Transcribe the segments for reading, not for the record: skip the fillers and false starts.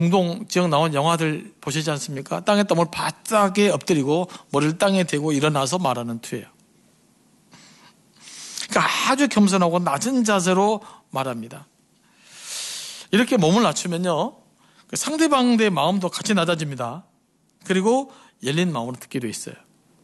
중동 지역 나온 영화들 보시지 않습니까? 땅에 땀을 바짝에 엎드리고 머리를 땅에 대고 일어나서 말하는 투예요. 그러니까 아주 겸손하고 낮은 자세로 말합니다. 이렇게 몸을 낮추면요, 상대방의 마음도 같이 낮아집니다. 그리고 열린 마음으로 듣게 돼 있어요.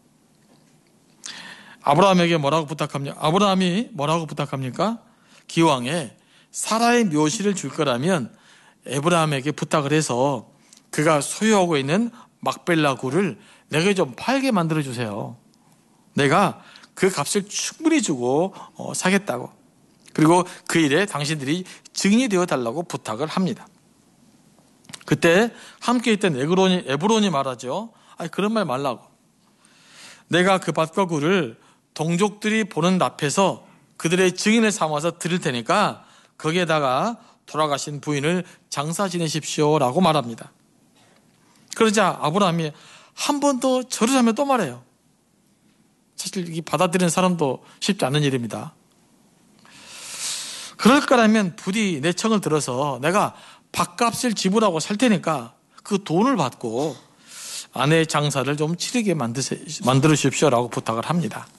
아브라함에게 뭐라고 부탁합니까? 아브라함이 뭐라고 부탁합니까? 기왕에 사라의 묘시를 줄 거라면 아브라함에게 부탁을 해서 그가 소유하고 있는 막벨라 굴을 내게 좀 팔게 만들어 주세요. 내가 그 값을 충분히 주고 사겠다고. 그리고 그 일에 당신들이 증인이 되어 달라고 부탁을 합니다. 그때 함께 있던 에브론이 말하죠. 아니, 그런 말 말라고. 내가 그 밭과 굴을 동족들이 보는 앞에서 그들의 증인을 삼아서 드릴 테니까 거기에다가 돌아가신 부인을 장사 지내십시오 라고 말합니다. 그러자 아브라함이 한 번 더 절을 하며 또 말해요. 사실 이 받아들이는 사람도 쉽지 않은 일입니다. 그럴 거라면 부디 내 청을 들어서 내가 밥값을 지불하고 살 테니까 그 돈을 받고 아내의 장사를 좀 치르게 만들어 주십시오라고 부탁을 합니다.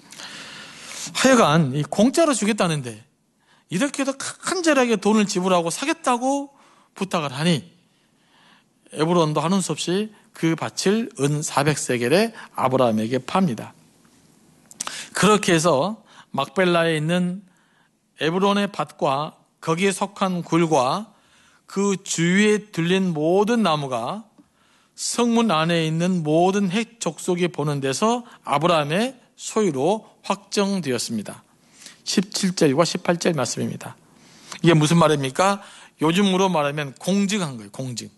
하여간 이 공짜로 주겠다는데 이렇게도 간절하게 돈을 지불하고 사겠다고 부탁을 하니 에브론도 하는 수 없이 그 밭을 은 400세겔에 아브라함에게 팝니다. 그렇게 해서 막벨라에 있는 에브론의 밭과 거기에 속한 굴과 그 주위에 둘린 모든 나무가 성문 안에 있는 모든 헷 족속이 보는 데서 아브라함의 소유로 확정되었습니다. 17절과 18절 말씀입니다. 이게 무슨 말입니까? 요즘으로 말하면 공증한 거예요. 공증.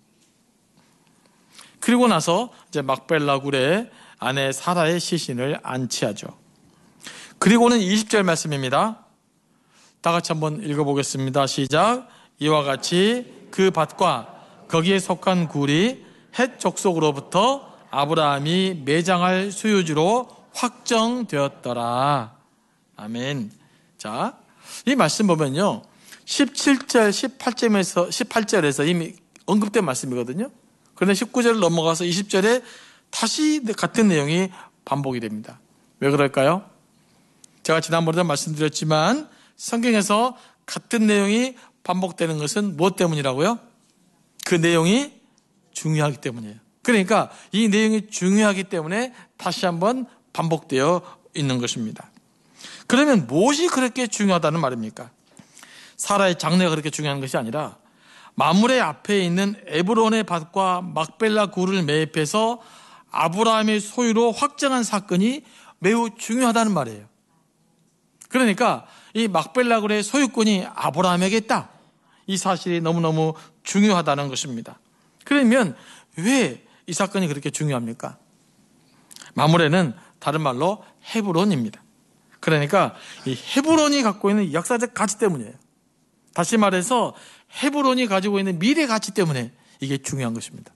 그리고 나서 이제 막벨라 굴에 아내 사라의 시신을 안치하죠. 그리고는 20절 말씀입니다. 다 같이 한번 읽어보겠습니다. 시작. 이와 같이 그 밭과 거기에 속한 굴이 헷 족속으로부터 아브라함이 매장할 소유주로 확정되었더라. 아멘. 자, 이 말씀 보면요, 17절, 18절에서 이미 언급된 말씀이거든요. 그런데 19절을 넘어가서 20절에 다시 같은 내용이 반복이 됩니다. 왜 그럴까요? 제가 지난번에도 말씀드렸지만 성경에서 같은 내용이 반복되는 것은 무엇 때문이라고요? 그 내용이 중요하기 때문이에요. 그러니까 이 내용이 중요하기 때문에 다시 한번 반복되어 있는 것입니다. 그러면 무엇이 그렇게 중요하다는 말입니까? 사라의 장래가 그렇게 중요한 것이 아니라 마물의 앞에 있는 에브론의 밭과 막벨라 굴을 매입해서 아브라함의 소유로 확정한 사건이 매우 중요하다는 말이에요. 그러니까 이 막벨라 굴의 소유권이 아브라함에게 있다. 이 사실이 너무너무 중요하다는 것입니다. 그러면 왜 이 사건이 그렇게 중요합니까? 마물에는 다른 말로 헤브론입니다. 그러니까 이 헤브론이 갖고 있는 역사적 가치 때문이에요. 다시 말해서 헤브론이 가지고 있는 미래 가치 때문에 이게 중요한 것입니다.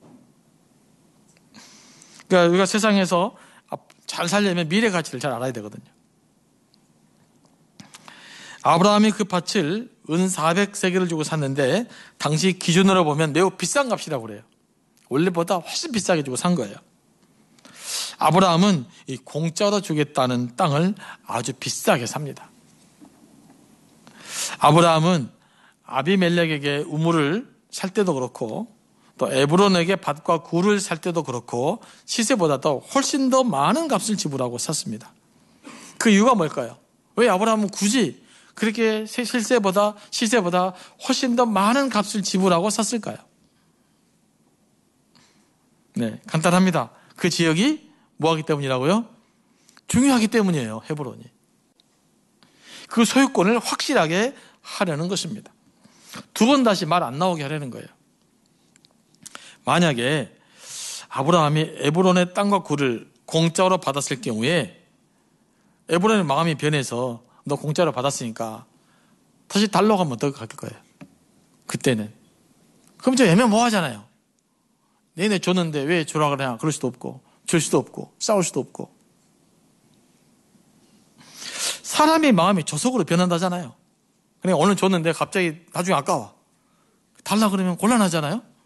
그러니까 우리가 세상에서 잘 살려면 미래 가치를 잘 알아야 되거든요. 아브라함이 그 밭을 은 400세겔을 주고 샀는데 당시 기준으로 보면 매우 비싼 값이라고 그래요. 원래보다 훨씬 비싸게 주고 산 거예요. 아브라함은 이 공짜로 주겠다는 땅을 아주 비싸게 삽니다. 아브라함은 아비멜렉에게 우물을 살 때도 그렇고 또 에브론에게 밭과 굴을 살 때도 그렇고 시세보다도 훨씬 더 많은 값을 지불하고 샀습니다. 그 이유가 뭘까요? 왜 아브라함은 굳이 그렇게 시세보다 훨씬 더 많은 값을 지불하고 샀을까요? 네, 간단합니다. 그 지역이 뭐하기 때문이라고요? 중요하기 때문이에요. 헤브론이. 그 소유권을 확실하게 하려는 것입니다. 두 번 다시 말 안 나오게 하려는 거예요. 만약에 아브라함이 에브론의 땅과 굴을 공짜로 받았을 경우에 에브론의 마음이 변해서 너 공짜로 받았으니까 다시 달라고 하면 어떨 거예요? 그때는. 그럼 저 애매모호하잖아요. 내내 줬는데 왜 주라 그러냐? 그럴 수도 없고 줄 수도 없고 싸울 수도 없고. 사람의 마음이 저속으로 변한다잖아요. 그러니까 오늘 줬는데 갑자기 나중에 아까워. 달라 그러면 곤란하잖아요.